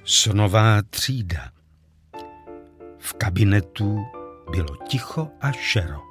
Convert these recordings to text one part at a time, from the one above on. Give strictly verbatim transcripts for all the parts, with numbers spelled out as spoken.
Snová třída. V kabinetu bylo ticho a šero.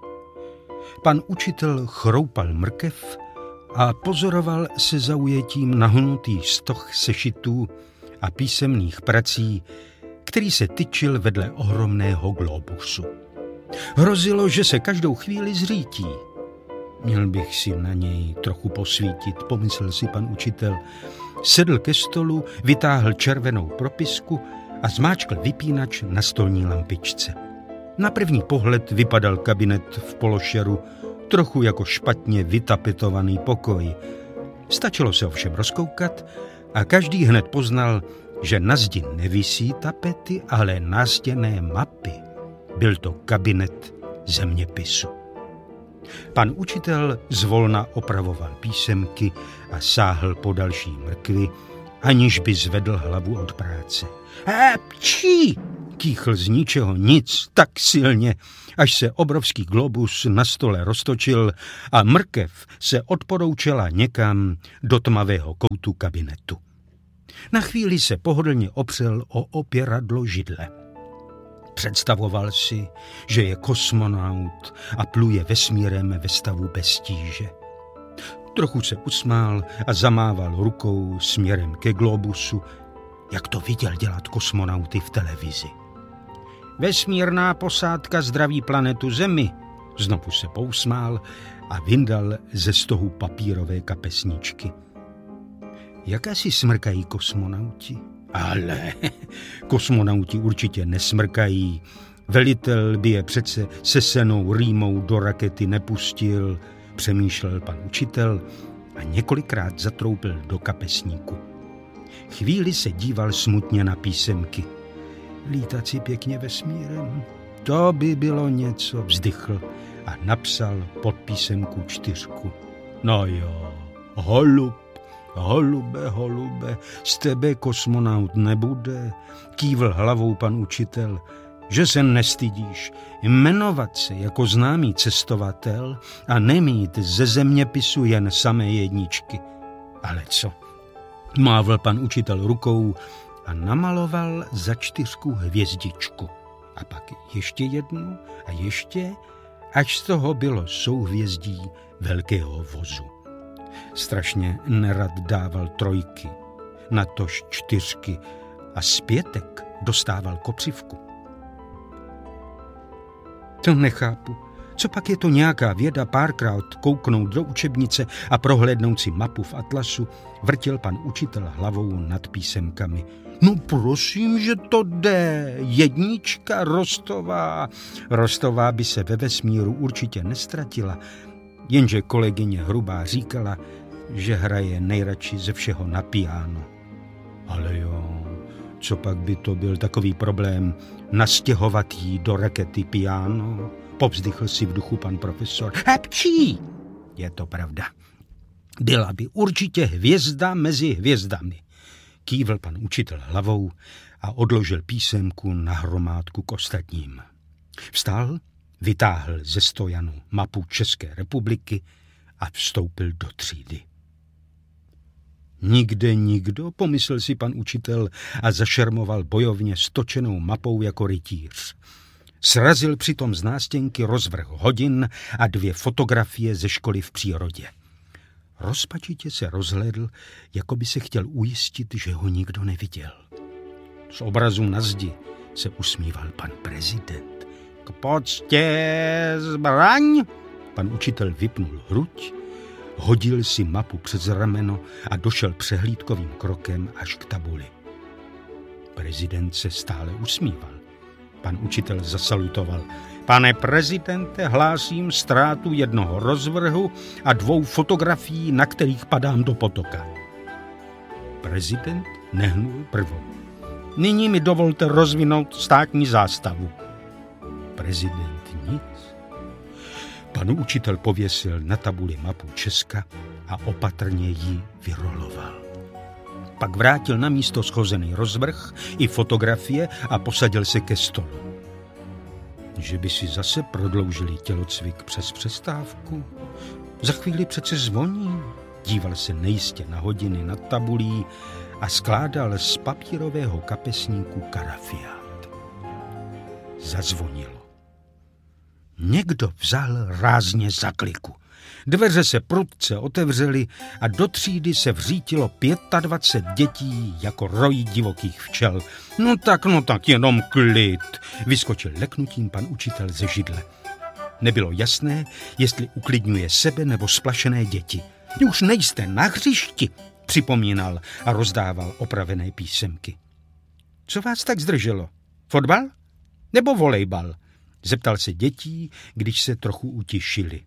Pan učitel chroupal mrkev a pozoroval se zaujetím nahnutý stoch sešitů a písemných prací, který se tyčil vedle ohromného globusu. Hrozilo, že se každou chvíli zřítí. Měl bych si na něj trochu posvítit, pomyslel si pan učitel. Sedl ke stolu, vytáhl červenou propisku a zmáčkl vypínač na stolní lampičce. Na první pohled vypadal kabinet v pološeru trochu jako špatně vytapetovaný pokoj. Stačilo se ovšem rozkoukat a každý hned poznal, že na zdi nevisí tapety, ale nástěnné mapy. Byl to kabinet zeměpisu. Pan učitel zvolna opravoval písemky a sáhl po další mrkvi, aniž by zvedl hlavu od práce. Hepčí! Kýchl z ničeho nic tak silně, až se obrovský globus na stole roztočil a mrkev se odporoučela někam do tmavého koutu kabinetu. Na chvíli se pohodlně opřel o opěradlo židle. Představoval si, že je kosmonaut a pluje vesmírem ve stavu bez tíže. Trochu se usmál a zamával rukou směrem ke globusu, jak to viděl dělat kosmonauty v televizi. Vesmírná posádka zdraví planetu Zemi. Znovu se pousmál a vyndal ze stohu papírové kapesníčky. Jak asi smrkají kosmonauti? Ale kosmonauti určitě nesmrkají. Velitel by je přece sesenou rýmou do rakety nepustil, přemýšlel pan učitel a několikrát zatroupil do kapesníku. Chvíli se díval smutně na písemky. Lítat si pěkně vesmírem, to by bylo něco, vzdychl a napsal pod písemku čtyřku. No jo, holub. Holube, holube, z tebe kosmonaut nebude, kývl hlavou pan učitel, že se nestydíš jmenovat se jako známý cestovatel a nemít ze zeměpisu jen samé jedničky. Ale co? Mávl pan učitel rukou a namaloval za čtyřku hvězdičku. A pak ještě jednu a ještě, až z toho bylo souhvězdí velkého vozu. Strašně nerad dával trojky, natož čtyřky a zpětek dostával kopřivku. To nechápu. Co pak je to nějaká věda párkrát kouknout do učebnice a prohlédnout si mapu v atlasu, vrtěl pan učitel hlavou nad písemkami. No prosím, že to jde. Jednička Rostová. Rostová by se ve vesmíru určitě nestratila, jenže kolegyně Hrubá říkala, že hraje nejradši ze všeho na piano. Ale jo, co pak by to byl takový problém nastěhovat jí do rakety piano? Povzdychl si v duchu pan profesor. Hepčí! Je to pravda. Byla by určitě hvězda mezi hvězdami. Kývl pan učitel hlavou a odložil písemku na hromádku k ostatním. Vstal, vytáhl ze stojanu mapu České republiky a vstoupil do třídy. Nikde nikdo, pomyslel si pan učitel a zašermoval bojovně stočenou mapou jako rytíř. Srazil přitom z nástěnky rozvrh hodin a dvě fotografie ze školy v přírodě. Rozpačitě se rozhlédl, jako by se chtěl ujistit, že ho nikdo neviděl. Z obrazu na zdi se usmíval pan prezident. K poctě zbraň! Pan učitel vypnul hruď, hodil si mapu přes rameno a došel přehlídkovým krokem až k tabuli. Prezident se stále usmíval. Pan učitel zasalutoval. Pane prezidente, hlásím ztrátu jednoho rozvrhu a dvou fotografií, na kterých padám do potoka. Prezident nehnul prvou. Nyní mi dovolte rozvinout státní zástavu. Prezident nic. Pan učitel pověsil na tabuli mapu Česka a opatrně ji vyroloval. Pak vrátil na místo schozený rozvrh i fotografie a posadil se ke stolu. Že by si zase prodloužili tělocvik přes přestávku? Za chvíli přece zvoní. Díval se nejistě na hodiny nad tabulí a skládal z papírového kapesníku karafiát. Zazvonilo. Někdo vzal rázně za kliku. Dveře se prudce otevřely a do třídy se vřítilo dvacet pět dětí jako roj divokých včel. No tak, no tak, jenom klid, vyskočil leknutím pan učitel ze židle. Nebylo jasné, jestli uklidňuje sebe nebo splašené děti. Už nejste na hřišti, připomínal a rozdával opravené písemky. Co vás tak zdrželo? Fotbal? Nebo volejbal? Zeptal se dětí, když se trochu utišili.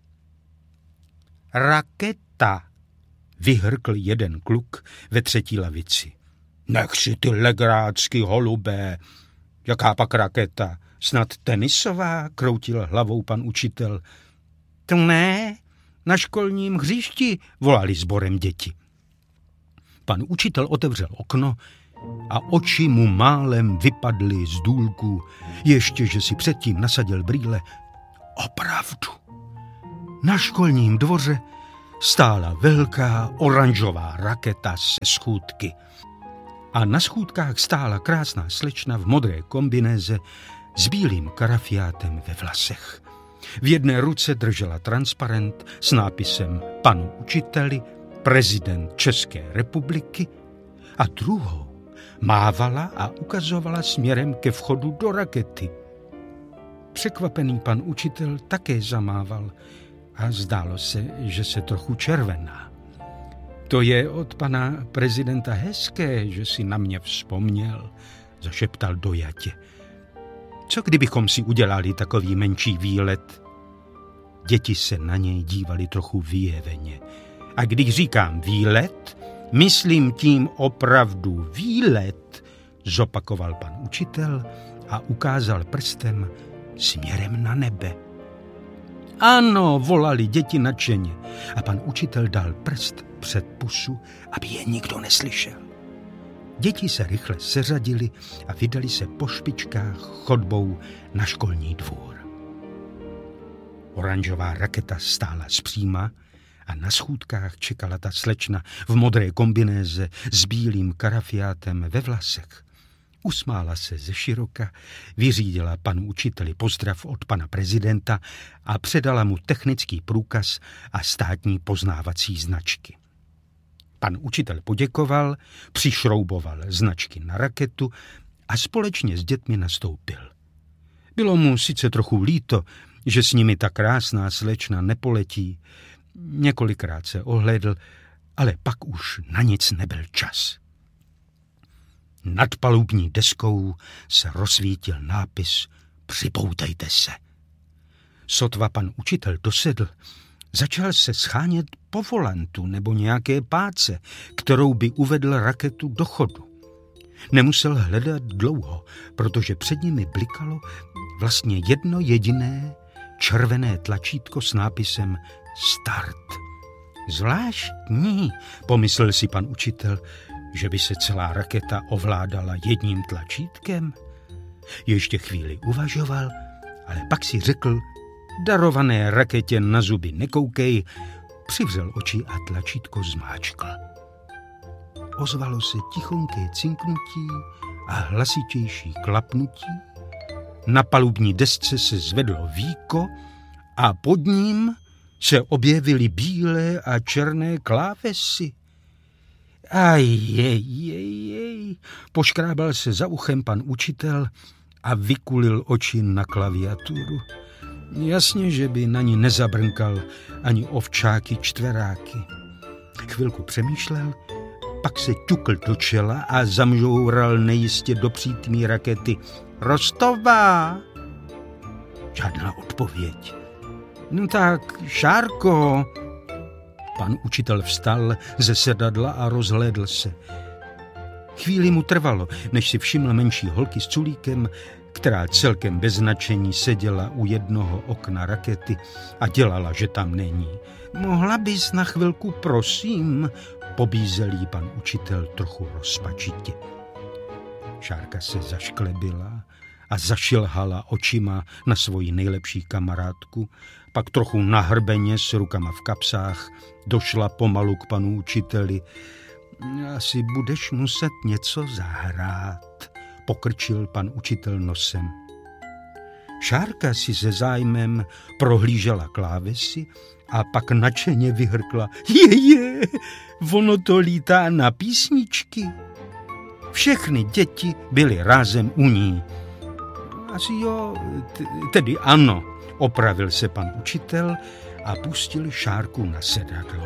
Raketa, vyhrkl jeden kluk ve třetí lavici. Nech si ty legrácky, holubé. Jaká pak raketa? Snad tenisová, kroutil hlavou pan učitel. To ne, na školním hřišti, volali sborem děti. Pan učitel otevřel okno a oči mu málem vypadly z důlku, ještě že si předtím nasadil brýle. Opravdu. Na školním dvoře stála velká oranžová raketa se schůdky. A na schůdkách stála krásná slečna v modré kombinéze s bílým karafiátem ve vlasech. V jedné ruce držela transparent s nápisem Panu učiteli, prezident České republiky, a druhou mávala a ukazovala směrem ke vchodu do rakety. Překvapený pan učitel také zamával a zdálo se, že se trochu červená. To je od pana prezidenta hezké, že si na mě vzpomněl, zašeptal dojatě. Co kdybychom si udělali takový menší výlet? Děti se na něj dívali trochu vyjeveně. A když říkám výlet, myslím tím opravdu výlet, zopakoval pan učitel a ukázal prstem směrem na nebe. Ano, volali děti nadšeně a pan učitel dal prst před pusu, aby je nikdo neslyšel. Děti se rychle seřadily a vydali se po špičkách chodbou na školní dvůr. Oranžová raketa stála zpříma a na schůdkách čekala ta slečna v modré kombinéze s bílým karafiátem ve vlasech. Usmála se ze široka, vyřídila panu učiteli pozdrav od pana prezidenta a předala mu technický průkaz a státní poznávací značky. Pan učitel poděkoval, přišrouboval značky na raketu a společně s dětmi nastoupil. Bylo mu sice trochu líto, že s nimi ta krásná slečna nepoletí. Několikrát se ohlédl, ale pak už na nic nebyl čas. Nad palubní deskou se rozsvítil nápis Připoutejte se. Sotva pan učitel dosedl, začal se schánět po volantu nebo nějaké páce, kterou by uvedl raketu do chodu. Nemusel hledat dlouho, protože před nimi blikalo vlastně jedno jediné červené tlačítko s nápisem Start. Zvláštní, pomyslel si pan učitel, že by se celá raketa ovládala jedním tlačítkem. Ještě chvíli uvažoval, ale pak si řekl, darované raketě na zuby nekoukej, přivřel oči a tlačítko zmáčkl. Ozvalo se tichonké cinknutí a hlasitější klapnutí. Na palubní desce se zvedlo víko a pod ním se objevily bílé a černé klávesy. Aj, jej, jej, jej, poškrábal se za uchem pan učitel a vykulil oči na klaviaturu. Jasně, že by na ní nezabrnkal ani ovčáky čtveráky. Chvilku přemýšlel, pak se ťukl do čela a zamžoural nejistě do přítmí rakety. Rostová! Žádná odpověď. No tak, Šárko! Pan učitel vstal ze sedadla a rozhlédl se. Chvíli mu trvalo, než si všiml menší holky s culíkem, která celkem bez značení seděla u jednoho okna rakety a dělala, že tam není. Mohla bys na chvilku, prosím, pobízel jí pan učitel trochu rozpačitě. Šárka se zašklebila a zašilhala očima na svoji nejlepší kamarádku, pak trochu nahrbeně s rukama v kapsách došla pomalu k panu učiteli. Asi budeš muset něco zahrát, pokrčil pan učitel nosem. Šárka si se zájmem prohlížela klávesy a pak nadšeně vyhrkla. Je, je, ono to lítá na písničky. Všechny děti byly rázem u ní. Asi jo, t- tedy ano, opravil se pan učitel a pustil Šárku na sedadlo.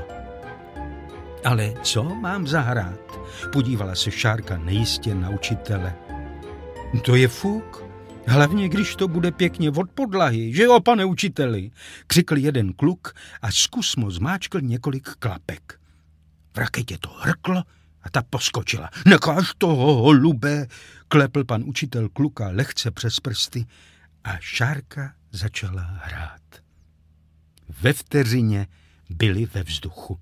Ale co mám zahrát? Podívala se Šárka nejistě na učitele. To je fuk, hlavně když to bude pěkně od podlahy, že jo, pane učiteli? Křikl jeden kluk a zkusmo zmáčkl několik klapek. V raketě to hrklo a ta poskočila. Necháš toho, holube, klepl pan učitel kluka lehce přes prsty a Šárka začala hrát. Ve vteřině byli ve vzduchu.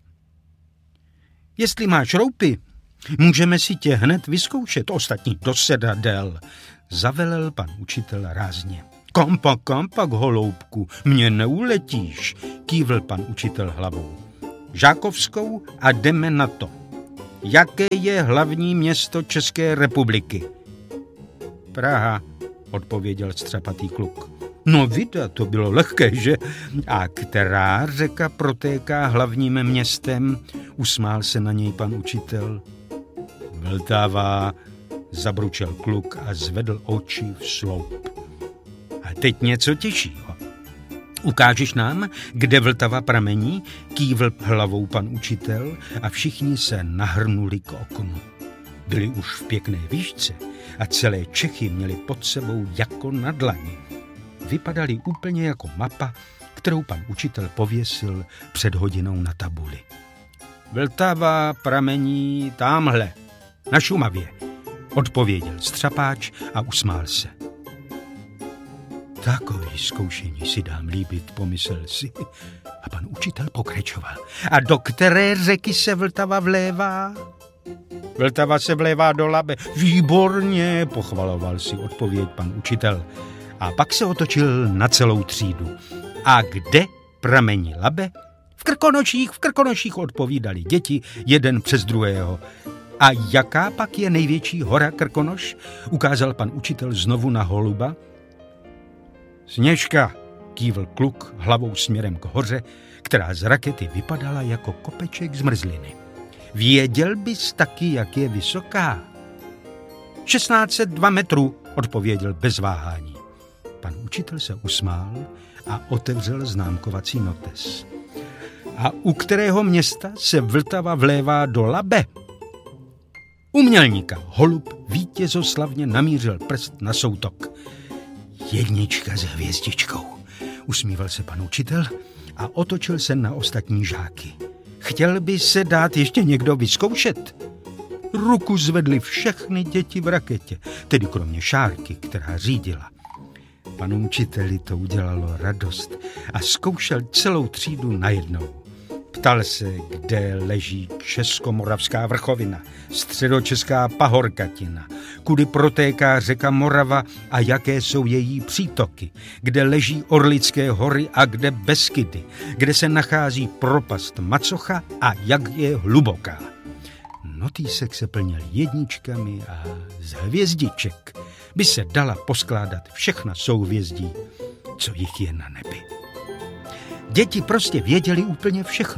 Jestli máš roupy, můžeme si tě hned vyzkoušet, ostatní do sedadel, zavelel pan učitel rázně. Kampak, kampak, holoubku, mě neuletíš, kývl pan učitel hlavou. Žákovskou a jdeme na to. Jaké je hlavní město České republiky? Praha, odpověděl střapatý kluk. No vida, to bylo lehké, že? A která řeka protéká hlavním městem? Usmál se na něj pan učitel. Vltava, zabručel kluk a zvedl oči v sloup. A teď něco těžšího. Ukážeš nám, kde Vltava pramení? Kývl hlavou pan učitel a všichni se nahrnuli k oknu. Byli už v pěkné výšce a celé Čechy měli pod sebou jako na dlani. Vypadali úplně jako mapa, kterou pan učitel pověsil před hodinou na tabuli. Vltava pramení támhle, na Šumavě, odpověděl střapáč a usmál se. Takový zkoušení si dám líbit, pomyslel si. A pan učitel pokračoval. A do které řeky se Vltava vlévá? Vltava se vlévá do Labe. Výborně, pochvaloval si odpověď pan učitel. A pak se otočil na celou třídu. A kde pramení Labe? V Krkonoších, v Krkonoších, odpovídali děti jeden přes druhého. A jaká pak je největší hora Krkonoš? Ukázal pan učitel znovu na holuba. Sněžka, kývl kluk hlavou směrem k hoře, která z rakety vypadala jako kopeček zmrzliny. Věděl bys taky, jak je vysoká? šestnáct set dva metrů, odpověděl bez váhání. Pan učitel se usmál a otevřel známkovací notes. A u kterého města se Vltava vlévá do Labe? U Mělníka holub vítězoslavně namířil prst na soutok. Jednička s hvězdičkou, usmíval se pan učitel a otočil se na ostatní žáky. Chtěl by se dát ještě někdo vyzkoušet? Ruku zvedly všechny děti v raketě, tedy kromě Šárky, která řídila. Panu učiteli to udělalo radost a zkoušel celou třídu najednou. Ptal se, kde leží Českomoravská vrchovina, Středočeská pahorkatina, kudy protéká řeka Morava a jaké jsou její přítoky, kde leží Orlické hory a kde Beskydy, kde se nachází propast Macocha a jak je hluboká. Notýsek se plnil jedničkami a z hvězdiček by se dala poskládat všechna souhvězdí, co jich je na nebi. Děti prostě věděli úplně všechno.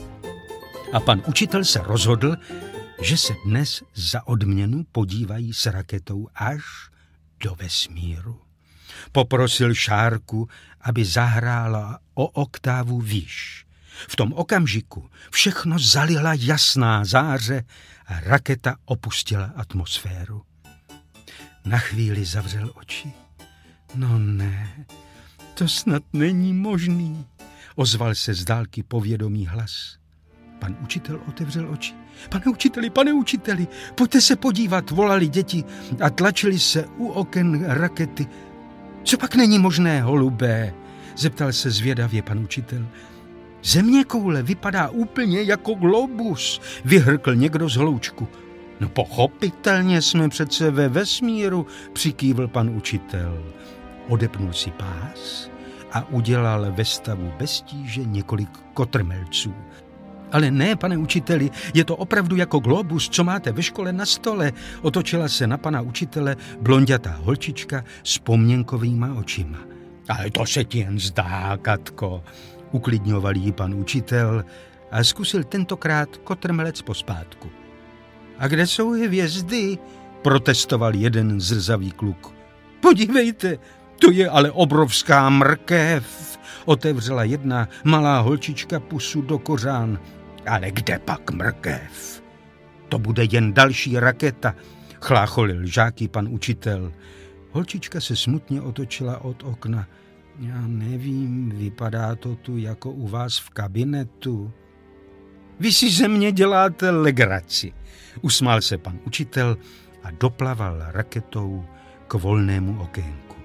A pan učitel se rozhodl, že se dnes za odměnu podívají s raketou až do vesmíru. Poprosil Šárku, aby zahrála o oktávu výš. V tom okamžiku všechno zalila jasná záře a raketa opustila atmosféru. Na chvíli zavřel oči. No ne, to snad není možný, ozval se z dálky povědomý hlas. Pan učitel otevřel oči. Pane učiteli, pane učiteli, pojďte se podívat, volali děti a tlačili se u oken rakety. Co pak není možné, holubé? Zeptal se zvědavě pan učitel. Zeměkoule vypadá úplně jako globus, vyhrkl někdo z hloučku. No pochopitelně jsme přece ve vesmíru, přikývl pan učitel. Odepnul si pás a udělal ve stavu bez tíže několik kotrmelců. Ale ne, pane učiteli, je to opravdu jako globus, co máte ve škole na stole. Otočila se na pana učitele blonďatá holčička s pomněnkovýma očima. Ale to se ti jen zdá, Katko, uklidňoval jí pan učitel a zkusil tentokrát kotrmelec pospátku. A kde jsou hvězdy? Protestoval jeden zrzavý kluk. Podívejte, to je ale obrovská mrkev, otevřela jedna malá holčička pusu do kořán. Ale kde pak mrkev? To bude jen další raketa, chlácholil žáky pan učitel. Holčička se smutně otočila od okna. Já nevím, vypadá to tu jako u vás v kabinetu. Vy si ze mě děláte legraci, usmál se pan učitel a doplaval raketou k volnému okénku.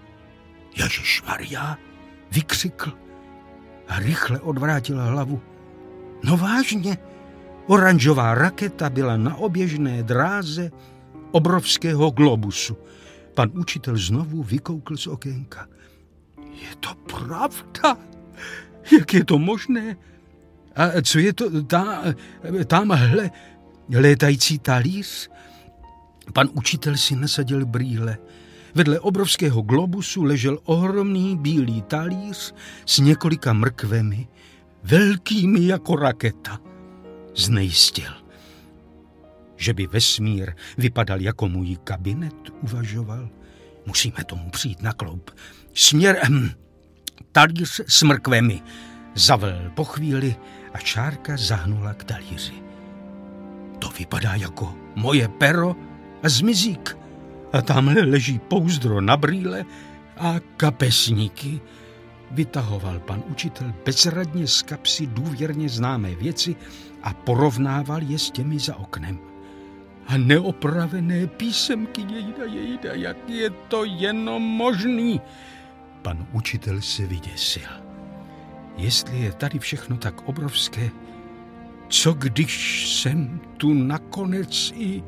Ježišmarja, vykřikl a rychle odvrátil hlavu. No vážně, oranžová raketa byla na oběžné dráze obrovského globusu. Pan učitel znovu vykoukl z okénka. Je to pravda? Jak je to možné? A co je to tá, tamhle létající talíř? Pan učitel si nasadil brýle. Vedle obrovského globusu ležel ohromný bílý talíř s několika mrkvemi, velkými jako raketa. Znejistil. Že by vesmír vypadal jako můj kabinet, uvažoval. Musíme tomu přijít na kloup. Směrem talíř s mrkvemi. Zavel po chvíli a čárka zahnula k talíři. To vypadá jako moje pero a zmizík. A tamhle leží pouzdro na brýle a kapesníky. Vytahoval pan učitel bezradně z kapsy důvěrně známé věci a porovnával je s těmi za oknem. A neopravené písemky, jejda, jejda, jak je to jenom možný. Pan učitel se vyděsil. Jestli je tady všechno tak obrovské, co když jsem tu nakonec i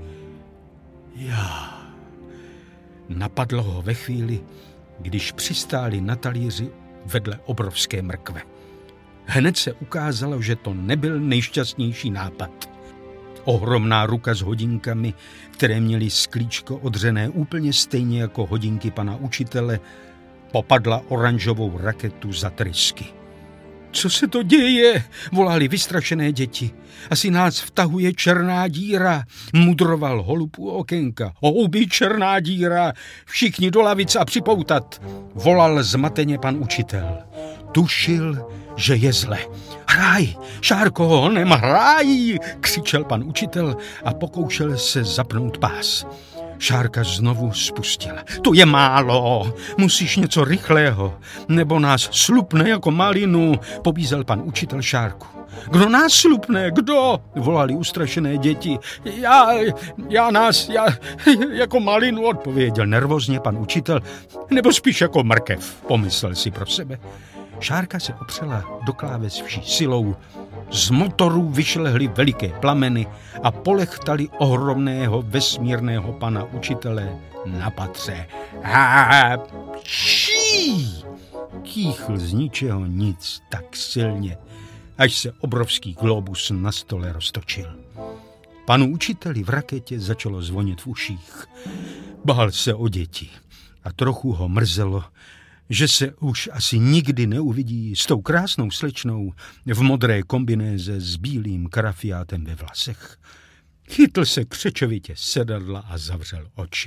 já. Napadlo ho ve chvíli, když přistáli na talíři vedle obrovské mrkve. Hned se ukázalo, že to nebyl nejšťastnější nápad. Ohromná ruka s hodinkami, které měly sklíčko odřené úplně stejně jako hodinky pana učitele, popadla oranžovou raketu za trysky. Co se to děje? Volali vystrašené děti. Asi nás vtahuje černá díra, mudroval holub u okénka. Houby, černá díra, všichni do lavic a připoutat, volal zmateně pan učitel. Tušil, že je zle. Hraj, Šárko, honem, hraj, křičel pan učitel a pokoušel se zapnout pás. Šárka znovu spustila. To je málo, musíš něco rychlého, nebo nás slupne jako malinu, pobízel pan učitel Šárku. Kdo nás slupne, kdo? Volali ustrašené děti. Já, já nás, já, jako malinu, odpověděl nervózně pan učitel, nebo spíš jako mrkev, pomyslel si pro sebe. Šárka se opřela do kláves vší silou. Z motorů vyšlehly veliké plameny a polechtali ohromného vesmírného pana učitele na patře. A pší! Kýchl z ničeho nic tak silně, až se obrovský globus na stole roztočil. Panu učiteli v raketě začalo zvonit v uších. Bál se o děti a trochu ho mrzelo, že se už asi nikdy neuvidí s tou krásnou slečnou v modré kombinéze s bílým karafiátem ve vlasech. Chytl se křečovitě sedadla a zavřel oči.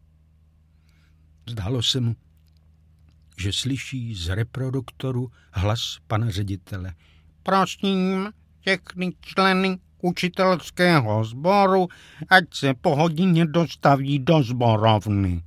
Zdálo se mu, že slyší z reproduktoru hlas pana ředitele. Prosím všechny členy učitelského sboru, ať se po hodině dostaví do sborovny.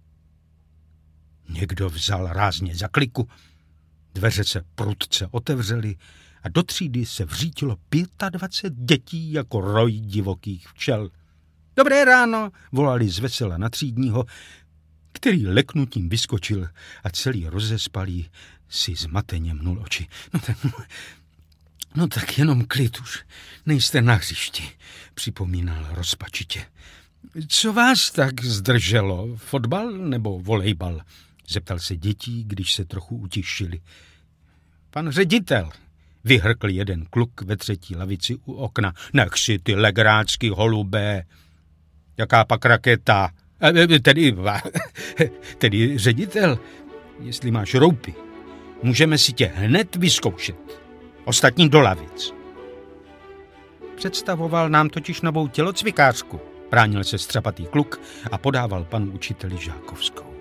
Někdo vzal rázně za kliku, dveře se prudce otevřely a do třídy se vřítilo dvacet pět dětí jako roj divokých včel. Dobré ráno, volali zvesela na třídního, který leknutím vyskočil a celý rozespalý si zmateně mnul oči. No tak, no tak jenom klid už, nejste na hřišti, připomínal rozpačitě. Co vás tak zdrželo, fotbal nebo volejbal? Zeptal se dětí, když se trochu utišili. Pan ředitel, vyhrkl jeden kluk ve třetí lavici u okna. Nech si ty legrácky, holubé. Jaká pak raketa? Tedy, tedy ředitel, jestli máš roupy, můžeme si tě hned vyzkoušet. Ostatní do lavic. Představoval nám totiž novou tělocvikářku. Bránil se střapatý kluk a podával panu učiteli Žákovskou.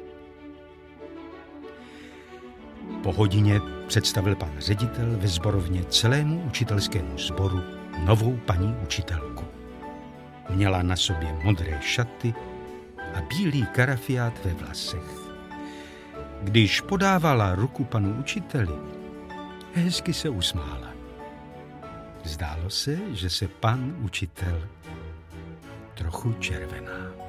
Po hodině představil pan ředitel ve sborovně celému učitelskému sboru novou paní učitelku. Měla na sobě modré šaty a bílý karafiát ve vlasech. Když podávala ruku panu učiteli, hezky se usmála. Zdálo se, že se pan učitel trochu červená.